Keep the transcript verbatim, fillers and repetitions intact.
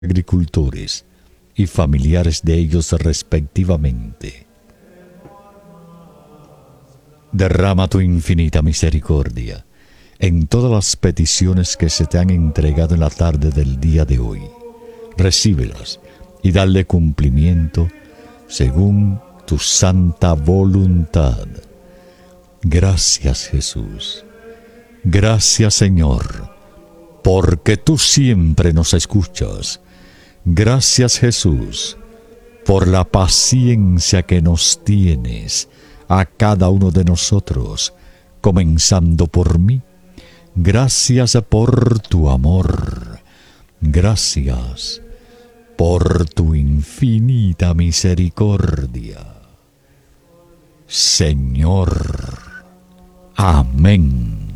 agricultores y familiares de ellos respectivamente. Derrama tu infinita misericordia en todas las peticiones que se te han entregado en la tarde del día de hoy. Recíbelas y dale cumplimiento según tu santa voluntad. Gracias, Jesús. Gracias, Señor, porque tú siempre nos escuchas. Gracias, Jesús, por la paciencia que nos tienes a cada uno de nosotros, comenzando por mí. Gracias por tu amor. Gracias por tu infinita misericordia. Señor. Amén.